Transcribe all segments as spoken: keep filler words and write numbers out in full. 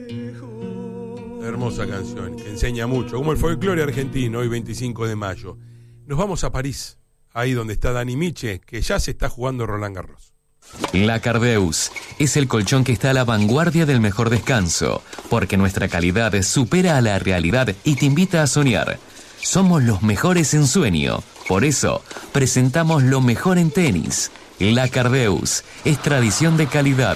Hermosa canción, que enseña mucho, como el folclore argentino, hoy veinticinco de mayo. Nos vamos a París, ahí donde está Dani Miche, que ya se está jugando Roland Garros. La Cardeus es el colchón que está a la vanguardia del mejor descanso, porque nuestra calidad supera a la realidad y te invita a soñar. Somos los mejores en sueño, por eso presentamos lo mejor en tenis. La Cardeus es tradición de calidad.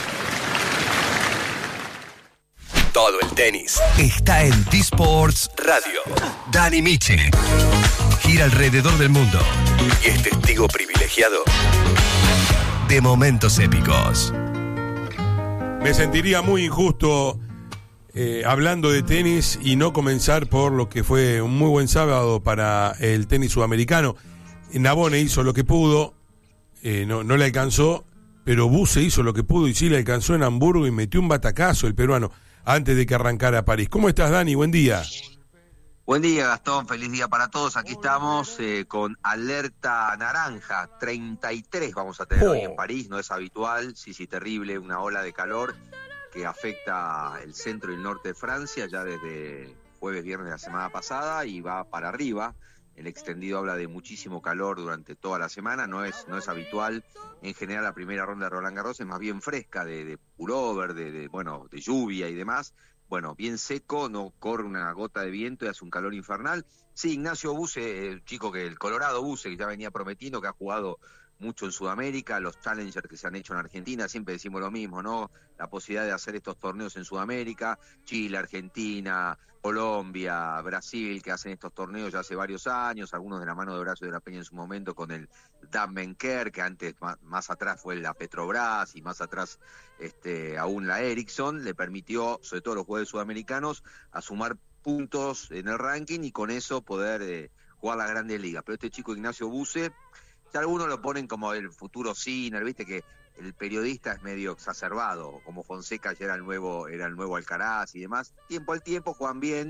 Todo el tenis está en T-Sports Radio. Dani Miche gira alrededor del mundo y es testigo privilegiado de momentos épicos. Me sentiría muy injusto eh, hablando de tenis y no comenzar por lo que fue un muy buen sábado para el tenis sudamericano. Nabone hizo lo que pudo, eh, no, no le alcanzó, pero Buse hizo lo que pudo y sí le alcanzó en Hamburgo y metió un batacazo el peruano antes de que arrancara a París. ¿Cómo estás, Dani? Buen día. Buen día, Gastón. Feliz día para todos. Aquí estamos eh, con alerta naranja. treinta y tres vamos a tener oh. hoy en París. No es habitual. Sí, sí, terrible. Una ola de calor que afecta el centro y el norte de Francia ya desde jueves, viernes de la semana pasada y va para arriba. El extendido habla de muchísimo calor durante toda la semana. No es, no es habitual. En general, la primera ronda de Roland Garros es más bien fresca, de, de pullover, de, de, bueno, de lluvia y demás. Bueno, bien seco, no corre una gota de viento y hace un calor infernal. Sí, Ignacio Buse, el chico que el Colorado Buse, que ya venía prometiendo, que ha jugado mucho en Sudamérica, los challengers que se han hecho en Argentina, siempre decimos lo mismo, ¿no? La posibilidad de hacer estos torneos en Sudamérica, Chile, Argentina, Colombia, Brasil, que hacen estos torneos ya hace varios años, algunos de la mano de Horacio de la Peña en su momento con el Dammenker, que antes más, más atrás fue la Petrobras y más atrás este, aún la Ericsson, le permitió, sobre todo los jugadores sudamericanos, a sumar puntos en el ranking y con eso poder eh, jugar las grandes ligas. Pero este chico Ignacio Buse, ya algunos lo ponen como el futuro Sinner, viste que el periodista es medio exacerbado, como Fonseca ya era el nuevo, era el nuevo Alcaraz y demás. Tiempo al tiempo, juegan bien.